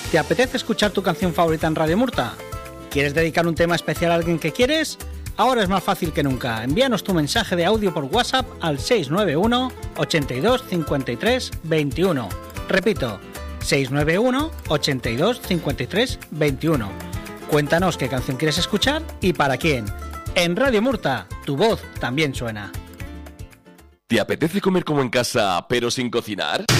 ¿Te apetece escuchar tu canción favorita en Radio Murta? ¿Quieres dedicar un tema especial a alguien que quieres? Ahora es más fácil que nunca. Envíanos tu mensaje de audio por WhatsApp al 691 82 53 21. Repito, 691 82 53 21. Cuéntanos qué canción quieres escuchar y para quién. En Radio Murta, tu voz también suena. ¿Te apetece comer como en casa, pero sin cocinar?